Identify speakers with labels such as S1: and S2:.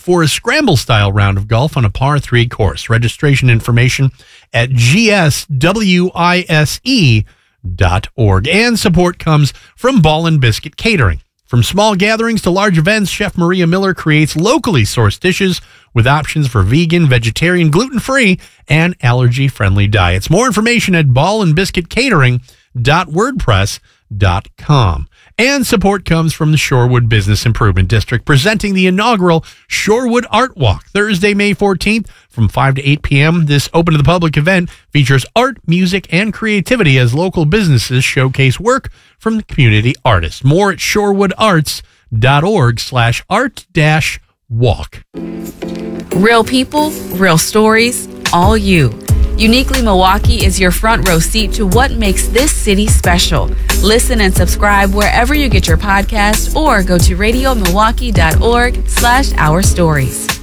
S1: for a scramble-style round of golf on a par 3 course. Registration information at gswise.org. And support comes from Ball and Biscuit Catering. From small gatherings to large events, Chef Maria Miller creates locally sourced dishes with options for vegan, vegetarian, gluten-free, and allergy-friendly diets. More information at ballandbiscuitcatering.wordpress.com. And support comes from the Shorewood Business Improvement District, presenting the inaugural Shorewood Art Walk, Thursday, May 14th, from 5 to 8 p.m. This open-to-the-public event features art, music, and creativity as local businesses showcase work from the community artists. More at shorewoodArts.org/art-walk.
S2: Real people, real stories, all you. Uniquely Milwaukee is your front row seat to what makes this city special. Listen and subscribe wherever you get your podcasts or go to radiomilwaukee.org/our stories.